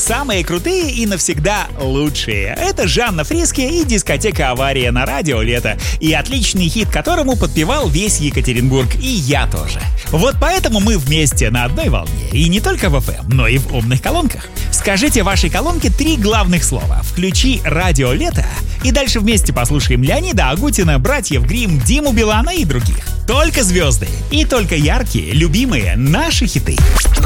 самые крутые и навсегда лучшие. Это Жанна Фриске и дискотека «Авария» на радио «Лето». И отличный хит, которому подпевал весь Екатеринбург. И я тоже. Вот поэтому мы вместе на одной волне. И не только в FM, но и в умных колонках. Скажите вашей колонке 3 главных слова. Включи радио «Лето». И дальше вместе послушаем Леонида Агутина, братьев Гримм, Диму Билана и других. Только звезды и только яркие, любимые наши хиты.